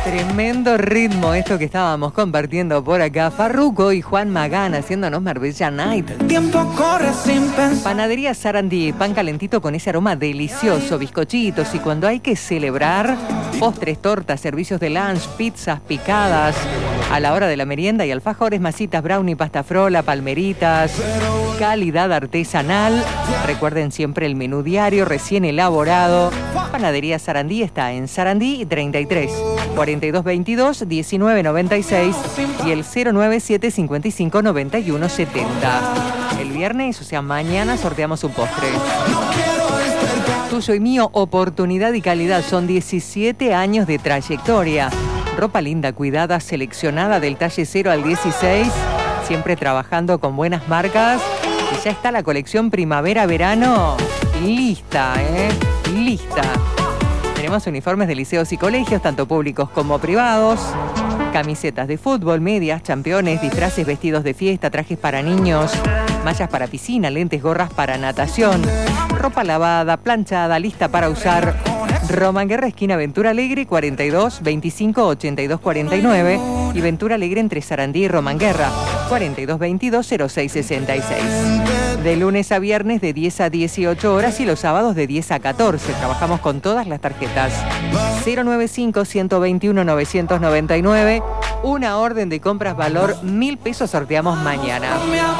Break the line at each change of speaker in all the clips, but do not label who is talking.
Tremendo ritmo esto que estábamos compartiendo por acá. Farruko y Juan Magán haciéndonos Marbella Night.
El tiempo corre sin pensar.
Panadería Sarandí, pan calentito con ese aroma delicioso, bizcochitos y cuando hay que celebrar, postres, tortas, servicios de lunch, pizzas picadas a la hora de la merienda y alfajores, masitas, brownie, pasta frola, palmeritas, calidad artesanal. Recuerden siempre el menú diario recién elaborado. Panadería Sarandí está en Sarandí 33 4222 1996 y el 097 55 91 70. El viernes, o sea mañana, sorteamos un postre. Tuyo y mío, oportunidad y calidad. Son 17 años de trayectoria. Ropa linda, cuidada, seleccionada del talle 0 al 16. Siempre trabajando con buenas marcas. Y ya está la colección primavera-verano lista, lista. Tenemos uniformes de liceos y colegios, tanto públicos como privados. Camisetas de fútbol, medias, championes, disfraces, vestidos de fiesta, trajes para niños, mallas para piscina, lentes, gorras para natación, ropa lavada, planchada, lista para usar. Román Guerra, esquina Ventura Alegre, 42 25 82 49 y Ventura Alegre entre Sarandí y Román Guerra, 42 22 06 66. De lunes a viernes de 10 a 18 horas y los sábados de 10 a 14. Trabajamos con todas las tarjetas. 095 121 999. Una orden de compras valor 1.000 pesos sorteamos mañana.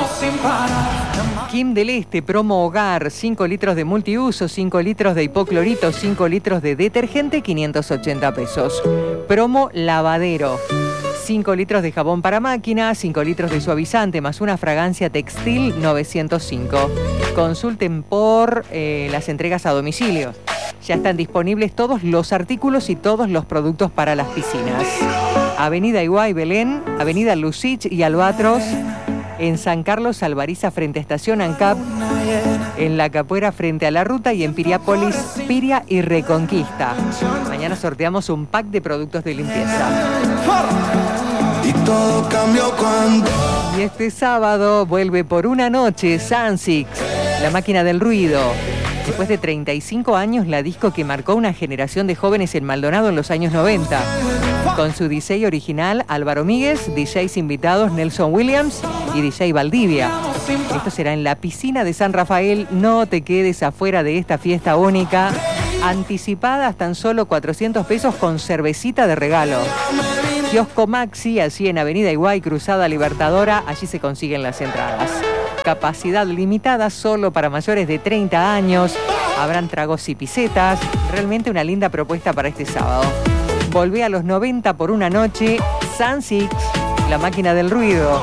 Kim del Este, promo hogar, 5 litros de multiuso, 5 litros de hipoclorito, 5 litros de detergente, 580 pesos. Promo lavadero, 5 litros de jabón para máquina, 5 litros de suavizante más una fragancia textil, 905. Consulten por las entregas a domicilio. Ya están disponibles todos los artículos y todos los productos para las piscinas. Avenida Iguay, Belén, Avenida Lucich y Albatros, en San Carlos, Alvariza, frente a Estación ANCAP, en La Capuera, frente a la ruta, y en Piriápolis, Piria y Reconquista. Mañana sorteamos un pack de productos de limpieza.
Y todo cambió cuando...
Y este sábado vuelve por una noche Sansix, la máquina del ruido. Después de 35 años, la disco que marcó una generación de jóvenes en Maldonado en los años 90. Con su DJ original, Álvaro Míguez, DJs invitados Nelson Williams y DJ Valdivia. Esto será en la piscina de San Rafael. No te quedes afuera de esta fiesta única. Anticipadas tan solo 400 pesos con cervecita de regalo. Kiosco Maxi, así en Avenida Iguay, Cruzada Libertadora. Allí se consiguen las entradas. Capacidad limitada solo para mayores de 30 años. Habrán tragos y pisetas. Realmente una linda propuesta para este sábado. Volvé a los 90 por una noche. Sansix, la máquina del ruido.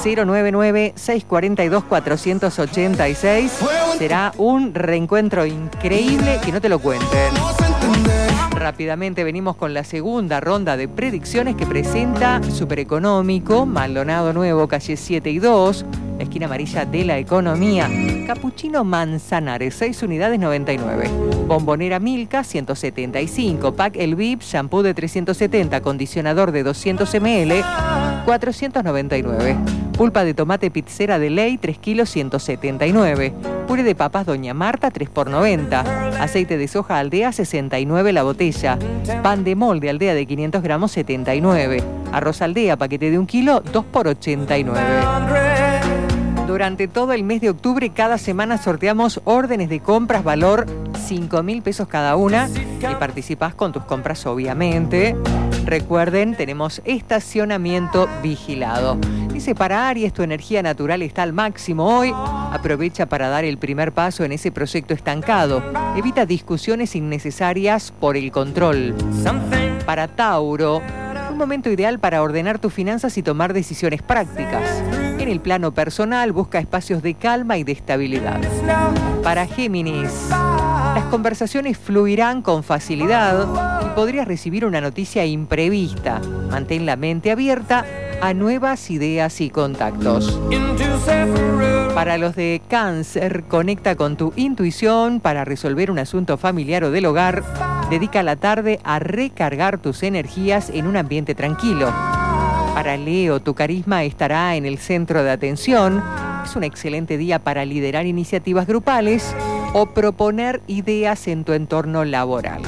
099-642-486. Será un reencuentro increíble, que no te lo cuenten. Rápidamente venimos con la segunda ronda de predicciones que presenta Supereconómico, Maldonado Nuevo, calle 7 y 2, esquina amarilla de la economía. Capuchino Manzanares, 6 unidades 99. Bombonera Milka, 175. Pack El VIP, shampoo de 370, acondicionador de 200 ml, 499. Pulpa de tomate pizzera de ley, 3 kilos, 179. Puré de papas Doña Marta, 3 por 90. Aceite de soja Aldea, 69 la botella. Pan de molde Aldea de 500 gramos, 79. Arroz Aldea, paquete de 1 kilo, 2 por 89. Durante todo el mes de octubre, cada semana sorteamos órdenes de compras valor 5.000 pesos cada una y participás con tus compras, obviamente. Recuerden, tenemos estacionamiento vigilado. Dice, para Aries, tu energía natural está al máximo hoy. Aprovecha para dar el primer paso en ese proyecto estancado. Evita discusiones innecesarias por el control. Para Tauro, un momento ideal para ordenar tus finanzas y tomar decisiones prácticas. En el plano personal, busca espacios de calma y de estabilidad. Para Géminis, las conversaciones fluirán con facilidad y podrías recibir una noticia imprevista. Mantén la mente abierta a nuevas ideas y contactos. Para los de Cáncer, conecta con tu intuición para resolver un asunto familiar o del hogar. Dedica la tarde a recargar tus energías en un ambiente tranquilo. Para Leo, tu carisma estará en el centro de atención. Es un excelente día para liderar iniciativas grupales o proponer ideas en tu entorno laboral.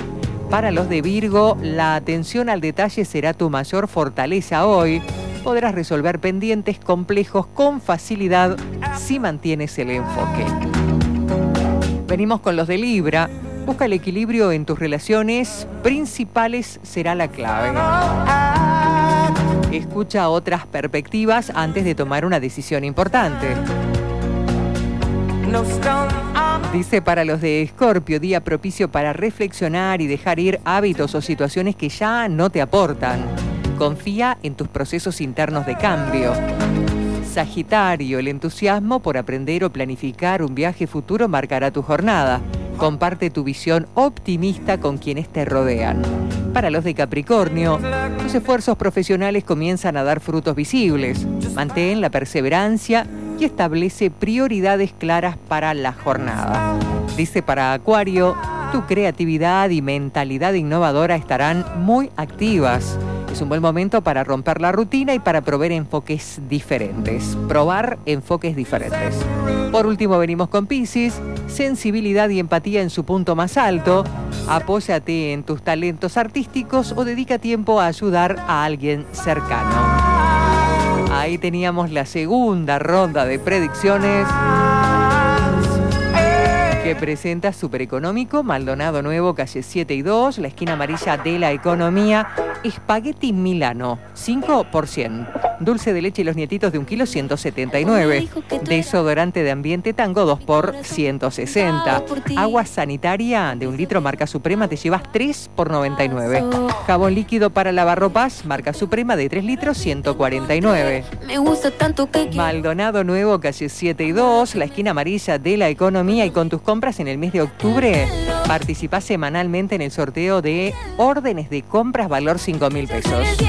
Para los de Virgo, la atención al detalle será tu mayor fortaleza hoy. Podrás resolver pendientes complejos con facilidad si mantienes el enfoque. Venimos con los de Libra. Busca el equilibrio en tus relaciones principales, será la clave. Escucha otras perspectivas antes de tomar una decisión importante. Dice para los de Escorpio, día propicio para reflexionar y dejar ir hábitos o situaciones que ya no te aportan. Confía en tus procesos internos de cambio. Sagitario, el entusiasmo por aprender o planificar un viaje futuro marcará tu jornada. Comparte tu visión optimista con quienes te rodean. Para los de Capricornio, tus esfuerzos profesionales comienzan a dar frutos visibles. Mantén la perseverancia y establece prioridades claras para la jornada. Dice para Acuario, tu creatividad y mentalidad innovadora estarán muy activas. Es un buen momento para romper la rutina y para probar enfoques diferentes. Por último, venimos con Piscis. Sensibilidad y empatía en su punto más alto. Apóyate en tus talentos artísticos o dedica tiempo a ayudar a alguien cercano. Ahí teníamos la segunda ronda de predicciones que presenta Supereconómico, Maldonado Nuevo, calle 7 y 2, la esquina amarilla de la economía, Espagueti Milano, 5%. Dulce de leche y los nietitos de 1 kilo, 179. Desodorante de ambiente Tango, 2 por 160. Agua sanitaria de 1 litro, marca Suprema, te llevas 3 por 99. Jabón líquido para lavarropas, marca Suprema, de 3 litros, 149.
Me gusta tanto que...
Maldonado Nuevo, calle 7 y 2, la esquina amarilla de la economía, y con tus compras en el mes de octubre, participás semanalmente en el sorteo de órdenes de compras valor 5.000 pesos.